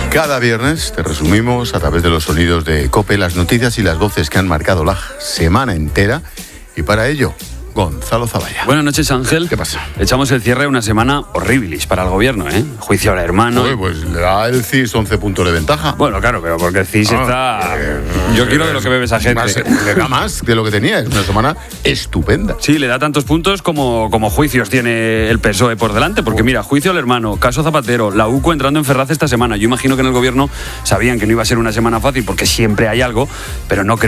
Cada viernes te resumimos a través de los sonidos de COPE las noticias y las voces que han marcado la semana entera. Y para ello, Gonzalo Zavalla. Buenas noches, Ángel. ¿Qué pasa? Echamos el cierre de una semana horribilis para el gobierno, ¿eh? Juicio al hermano. Oye, pues le da el CIS 11 puntos de ventaja. Bueno, claro, pero porque el CIS está... Yo quiero de lo que bebe esa gente. Le da más de lo que tenía. Es una semana estupenda. Sí, le da tantos puntos como juicios tiene el PSOE por delante. Porque mira, juicio al hermano, caso Zapatero, la UCO entrando en Ferraz esta semana. Yo imagino que en el gobierno sabían que no iba a ser una semana fácil porque siempre hay algo, pero no creo